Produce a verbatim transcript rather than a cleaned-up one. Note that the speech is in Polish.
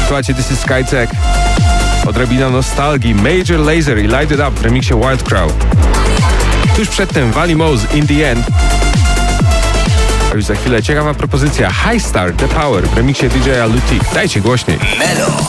płycie This is Skytech. Odrobina nostalgii, Major Lazer i Light It Up w remiksie Wild Crow. Tuż przedtem Valley Moze In The End. A już za chwilę ciekawa propozycja High Star The Power w remiksie D J Lutik. Dajcie głośniej. Melo.